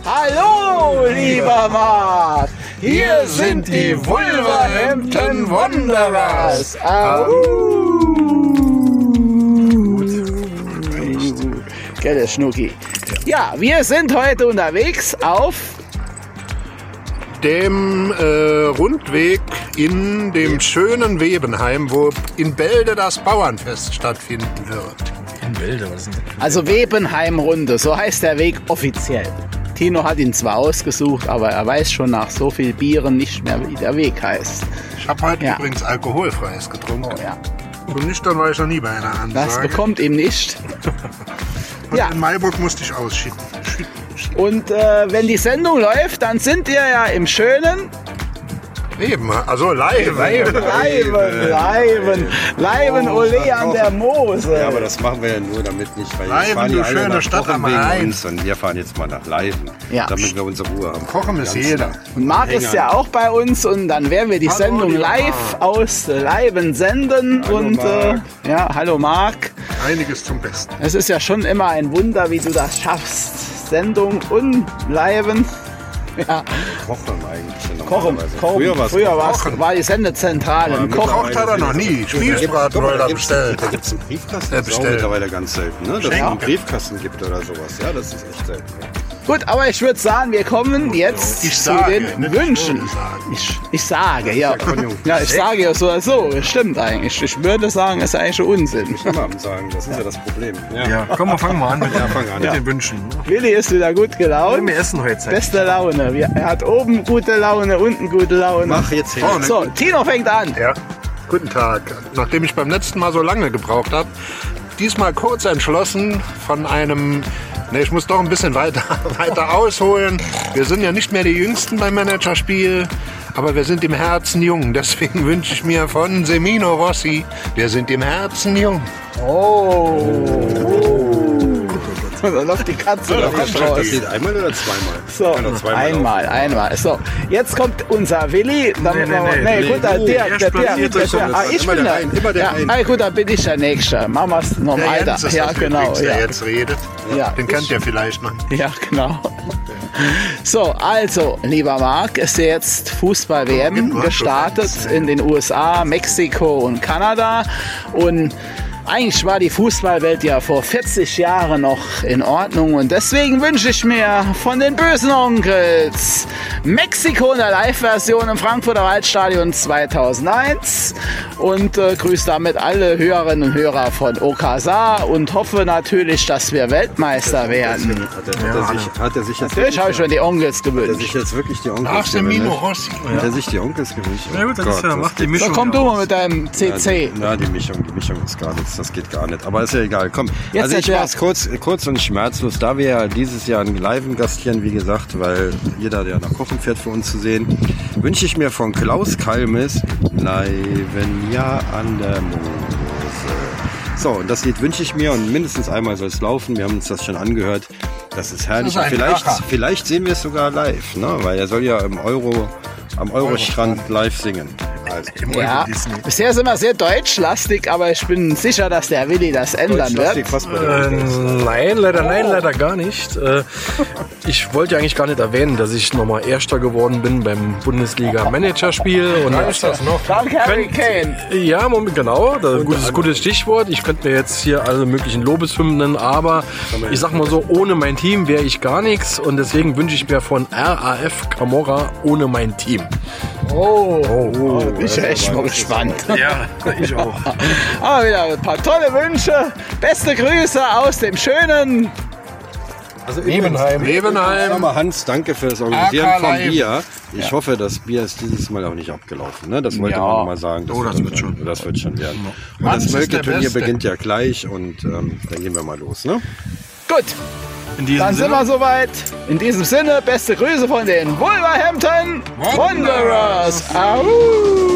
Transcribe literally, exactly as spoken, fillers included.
Hallo, lieber Marc! Hier sind die Wolverhampton Wanderers! Au! Gell, Schnucki. Ja, wir sind heute unterwegs auf dem äh, Rundweg in dem schönen Webenheim, wo in Bälde das Bauernfest stattfinden wird. In Bälde, was ist denn das? Also Webenheim-Runde, so heißt der Weg offiziell. Tino hat ihn zwar ausgesucht, aber er weiß schon nach so viel Bieren nicht mehr, wie der Weg heißt. Ich habe heute Ja. übrigens alkoholfreies getrunken. Oh, ja. Und nüchtern war ich noch nie bei einer Ansage. Das bekommt ihm nicht. Und Ja. in Mayburg musste ich ausschicken. Schütten, schütten. Und äh, wenn die Sendung läuft, dann sind wir ja im schönen Leben, also live. Leiben, Leiben, Leiben, Ole an der Mosel. Ja, aber das machen wir ja nur damit nicht, weil Leiben, wir fahren du ja alle schöne nach Stadt Kochen am wegen Rhein. uns und wir fahren jetzt mal nach Leiben, Ja. damit wir unsere Ruhe haben. Kochen ist Ganz jeder. klar. Und Marc ist ja auch bei uns und dann werden wir die Hallo, Sendung lieber live Marc. aus Leiben senden. Hallo, und äh, Marc. ja, hallo Marc. Einiges zum Besten. Es ist ja schon immer ein Wunder, wie du das schaffst. Sendung und Leiben. Ja, Kochen eigentlich. kochen. normalerweise. kochen. Früher war es Früher war's- Kochen. war die Sendezentrale. Aber im Kochen. Kocht hat er noch nie. Spießbratwürmer bestellt. Da gibt es einen Briefkasten, Ja, das ist auch bestellt. mittlerweile ganz selten, ne? Dass es Schenken. einen Briefkasten gibt oder sowas. Ja, das ist echt selten. Gut, aber ich würde sagen, wir kommen jetzt Ich zu sage, den nicht Wünschen. ich sagen. Ich, ich sage, ja. Konjunktiv. Ja, ich sage ja so oder so. Das stimmt eigentlich. Ich würde sagen, es ist eigentlich schon Unsinn. Immer am Sagen, das ist ja das Problem. Ja, komm mal, fangen wir an mit, Ja, fang an. mit Ja. den Wünschen. Willi ist wieder gut gelaunt. Wir essen heute Zeit. Beste Laune. Wir- Er hat oben gute Laune, unten gute Laune. Mach jetzt hin. Vorne. So, Tino fängt an. Ja, guten Tag. Nachdem ich beim letzten Mal so lange gebraucht habe, diesmal kurz entschlossen von einem, ne, ich muss doch ein bisschen weiter, weiter ausholen. Wir sind ja nicht mehr die Jüngsten beim Managerspiel, aber wir sind im Herzen jung. Deswegen wünsche ich mir von Semino Rossi, wir sind im Herzen jung. Oh. Da läuft die Katze Ja, da kommt raus. Das geht einmal oder zweimal? So, Kann doch zweimal einmal, einmal. So, jetzt kommt unser Willi. Dann Nee, nee, machen wir- nee, nee, nee. gut, der, Oh, der, erst der, der, platziert der, euch der, schon. ah, ich Immer bin der der. ein, immer der Ja, ein. ah, gut, dann bin ich der Nächste. Machen wir es noch Der weiter. Jens ist Ja, das genau. übrigens, der Ja. jetzt redet. Ja. Den kennt ihr vielleicht noch. Ja, genau. So, also, lieber Marc, ist ja jetzt Fußball-W M gestartet in den U S A, Mexiko und Kanada. Und eigentlich war die Fußballwelt ja vor vierzig Jahren noch in Ordnung. Und deswegen wünsche ich mir von den bösen Onkels Mexiko in der Live-Version im Frankfurter Waldstadion zweitausendeins. Und äh, grüße damit alle Hörerinnen und Hörer von O K S A und hoffe natürlich, dass wir Weltmeister werden. Hat er, hat er, sich, hat er sich jetzt Natürlich habe ich mir die Onkels hat er gewünscht. sich jetzt wirklich die Onkels Ach, Semino gewünscht? Rossi. Hat er sich die Onkels gewünscht? Na gut, dann ist ja, Gott, macht die das- So, Mischung. komm du aus. mal mit deinem C C. Na, die Mischung, die Mischung ist gar nichts, das geht gar nicht. Aber ist ja egal, komm. Jetzt also ich erklär. mach's kurz, kurz und schmerzlos. Da wir ja dieses Jahr einen Liven gastieren, wie gesagt, weil jeder, der nach Kochen fährt, für uns zu sehen, wünsche ich mir von Klaus Kalmes Liven ja an der Mosel. So, und das Lied wünsche ich mir und mindestens einmal soll es laufen. Wir haben uns das schon angehört. Das ist herrlich. Das ist ein Und vielleicht, Kracher. vielleicht sehen wir es sogar live, ne? Weil er soll ja im Euro, am Eurostrand live singen. Also, Ja, bisher sind wir sehr deutschlastig, aber ich bin sicher, dass der Willi das ändern wird. Deutschlastig, was bei der Äh, nein, leider, nein, leider gar nicht. Äh, ich wollte ja eigentlich gar nicht erwähnen, dass ich nochmal Erster geworden bin beim Bundesliga-Managerspiel. Und ist das noch? Dank Harry Kane. Ja, Moment, genau, das ist ein gutes, gutes Stichwort. Ich könnte mir jetzt hier alle möglichen Lobeshymnen nennen, aber ich sag mal so, ohne mein Team wäre ich gar nichts und deswegen wünsche ich mir von R A F Camorra ohne mein Team. Oh, oh, bin ich echt mal gespannt. Ja, ich auch. Aber wieder ein paar tolle Wünsche. Beste Grüße aus dem schönen. Also Webenheim. Webenheim. Nochmal Hans, danke für das Organisieren A K vom Live. Bier. Ich hoffe, das Bier ist dieses Mal auch nicht abgelaufen. Ne? Das wollte Ja. man noch mal sagen. Oh, das wird wird schon. Das wird schon werden. Und Hans das ist der Mölke-Turnier Beste. beginnt ja gleich und ähm, dann gehen wir mal los. Ne? Gut, In diesem dann sind Sinne, wir soweit. In diesem Sinne, beste Grüße von den Wolverhampton Wanderers. Au!